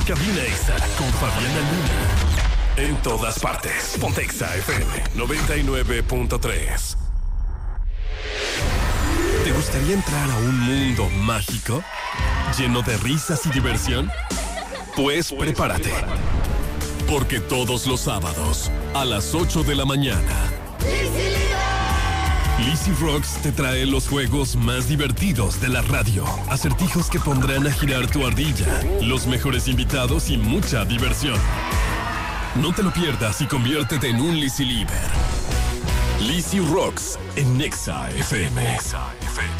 Cabina Exa con Fabiana Luna. En todas partes. Ponte Exa FM 99.3. ¿Te gustaría entrar a un mundo mágico? ¿Lleno de risas y diversión? Pues prepárate. Porque todos los sábados, a las 8 de la mañana, Lizzy Rocks te trae los juegos más divertidos de la radio. Acertijos que pondrán a girar tu ardilla, los mejores invitados y mucha diversión. No te lo pierdas y conviértete en un Lizzy Lieber. Lizzy Rocks en Exa FM.